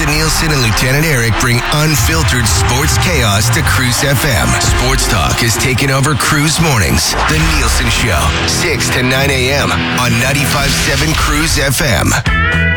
Justin Nielsen and Lieutenant Eric bring unfiltered sports chaos to Cruise FM. Sports talk is taking over Cruise Mornings. The Nielsen Show, 6 to 9 a.m. on 95.7 Cruise FM.